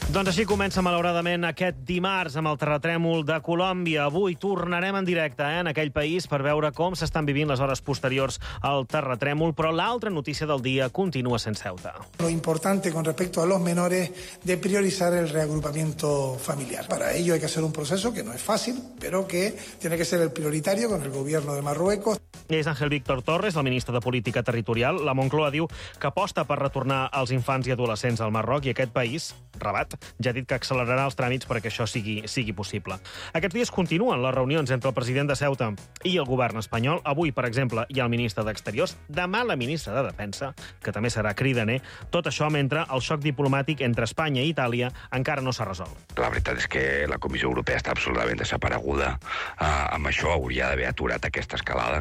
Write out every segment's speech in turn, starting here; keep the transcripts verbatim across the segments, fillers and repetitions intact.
Doncs així comença, malauradament, aquest dimarts amb el terratrèmol de Colòmbia. Avui tornarem en directe eh, en aquell país per veure com s'estan vivint les hores posteriors al terratrèmol, però l'altra notícia del dia continua sent Ceuta. Lo importante con respecto a los menores de priorizar el reagrupamiento familiar. Para ello hay que hacer un proceso que no es fácil, pero que tiene que ser el prioritario con el gobierno de Marruecos. És Ángel Víctor Torres, el ministre de Política Territorial. La Moncloa diu que aposta per retornar els infants i adolescents al Marroc i aquest país, Rabat, ja ha dit que accelerarà els tràmits perquè això sigui, sigui possible. Aquests dies continuen les reunions entre el president de Ceuta i el govern espanyol. Avui, per exemple, hi ha el ministre d'Exteriors, demà la ministra de Defensa, que també serà cridaner. Tot això mentre el xoc diplomàtic entre Espanya i Itàlia encara no s'ha resolt. La veritat és que la Comissió Europea està absolutament desapareguda. Uh, amb això hauria d'haver aturat aquesta escalada.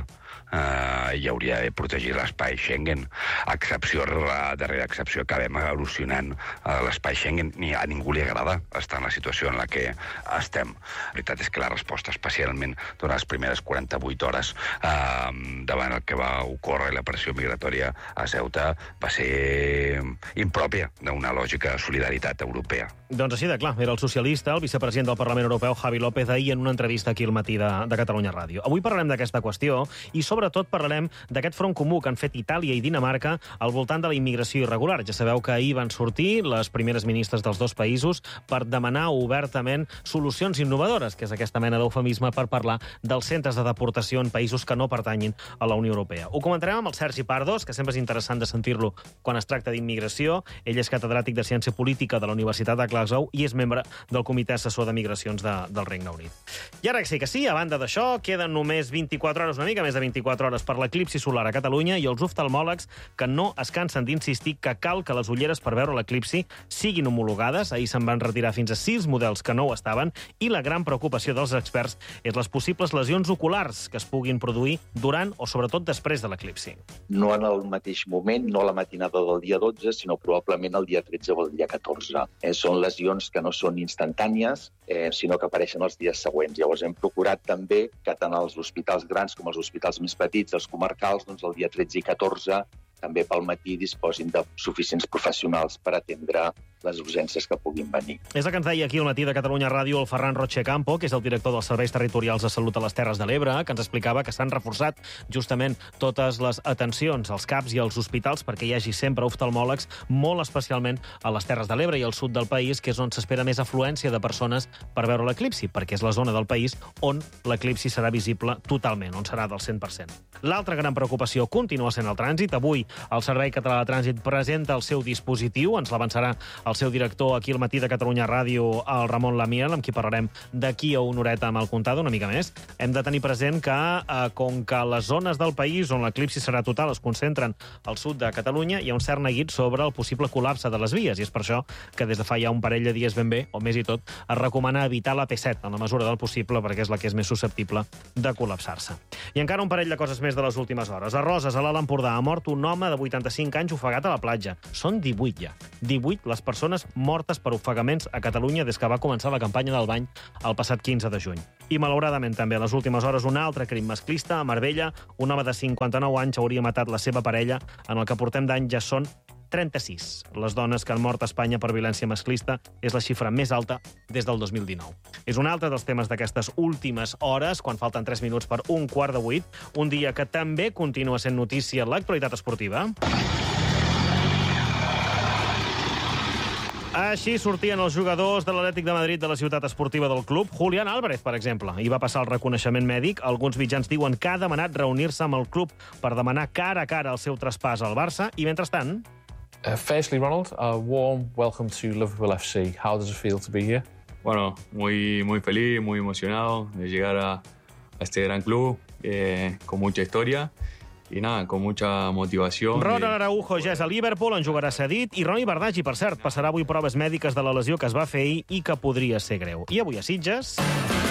Uh, i hauria d'haver protegit l'espai Schengen. Excepció darrere excepció acabem erosionant uh, l'espai Schengen. Ni a ningú li agrada estar en la situació en la que estem. La veritat és que la resposta, especialment durant les primeres quaranta-vuit hores uh, davant el que va ocórrer la pressió migratòria a Ceuta, va ser impròpia d'una lògica de solidaritat europea. Doncs així de clar, era el socialista, el vicepresident del Parlament Europeu, Javi López, ahir en una entrevista aquí al matí de, de Catalunya Ràdio. Avui parlarem d'aquesta qüestió i sobretot parlarem d'aquest front comú que han fet Itàlia i Dinamarca al voltant de la immigració irregular. Ja sabeu que ahir van sortir les primeres ministres dels dos països per demanar obertament solucions innovadores, que és aquesta mena d'eufemisme per parlar dels centres de deportació en països que no pertanyin a la Unió Europea. Ho comentarem amb el Sergi Pardos, que sempre és interessant de sentir-lo quan es tracta d'immigració. Ell és catedràtic de Ciència Política de la Universitat de Glasgow i és membre del Comitè Assessor de Migracions de, del Regne Unit. I ara sí que sí, a banda d'això, queden només vint-i-quatre hores, una mica més de vint-i-quatre hores per l'eclipsi solar a Catalunya i els oftalmòlegs que no es cansen d'insistir que cal que les ulleres per veure l'eclipsi siguin homologades. Ahir se'n van retirar fins a sis models que no ho estaven i la gran preocupació dels experts és les possibles lesions oculars que es puguin produir durant o sobretot després de l'eclipsi. No en el mateix moment, no la matinada del dia dotze, sinó probablement el dia tretze o el dia catorze. Eh, són lesions que no són instantànies, eh, sinó que apareixen els dies següents. Llavors hem procurat també que tant els hospitals grans com els hospitals més petits, els comarcals, doncs el dia tretze i catorze, també pel matí disposin de suficients professionals per atendre les urgències que puguin venir. És el que ens deia aquí al matí de Catalunya Ràdio el Ferran Rochecampo, que és el director dels Serveis Territorials de Salut a les Terres de l'Ebre, que ens explicava que s'han reforçat justament totes les atencions als CAPs i als hospitals perquè hi hagi sempre oftalmòlegs, molt especialment a les Terres de l'Ebre i al sud del país, que és on s'espera més afluència de persones per veure l'eclipsi, perquè és la zona del país on l'eclipsi serà visible totalment, on serà del cent per cent. L'altra gran preocupació continua sent el trànsit. Avui el Servei Català de Trànsit presenta el seu dispositiu, ens l'avançarà el seu director aquí al matí de Catalunya Ràdio, el Ramon Lamiel, amb qui parlarem d'aquí a una horeta amb el Contado, una mica més. Hem de tenir present que, eh, com que les zones del país on l'eclipsi serà total es concentren al sud de Catalunya, hi ha un cert neguit sobre el possible col·lapse de les vies, i és per això que des de fa ja un parell de dies ben bé, o més i tot, es recomana evitar la P set en la mesura del possible, perquè és la que és més susceptible de col·lapsar-se. I encara un parell de coses més de les últimes hores. A Roses, a l'Alt Empordà, ha mort un home de vuitanta-cinc anys ofegat a la platja. Són divuit ja. divuit les persones mortes per ofegaments a Catalunya des que va començar la campanya del bany el passat quinze de juny. I malauradament també a les últimes hores un altre crim masclista a Marbella. Un home de cinquanta-nou anys hauria matat la seva parella. En el que portem d'any ja són trenta-sis. Les dones que han mort a Espanya per violència masclista és la xifra més alta des del dos mil dinou. És un altre dels temes d'aquestes últimes hores, quan falten tres minuts per un quart de vuit. Un dia que també continua sent notícia l'actualitat esportiva. Així sortien els jugadors de l'Atlètic de Madrid de la ciutat esportiva del club. Julián Álvarez, per exemple, hi va passar el reconeixement mèdic. Alguns mitjans diuen que ha demanat reunir-se amb el club per demanar cara a cara el seu traspàs al Barça. I mentrestant... Uh, firstly, Ronald, a warm welcome to Liverpool F C. How does it feel to be here? Bueno, muy, muy feliz, muy emocionado de llegar a, a este gran club eh, con mucha historia. I nada, con mucha motivació. Ronald Araujo ja és a Liverpool, en jugarà cedit, i Roni Bardaggi, per cert, passarà avui proves mèdiques de la lesió que es va fer ahir i que podria ser greu. I avui a Sitges...